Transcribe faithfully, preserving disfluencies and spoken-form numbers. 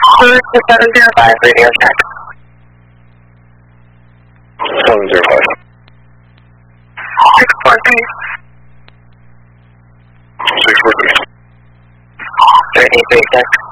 seven zero five, radio check. seven zero five. six four three. six four three. thirty-three check.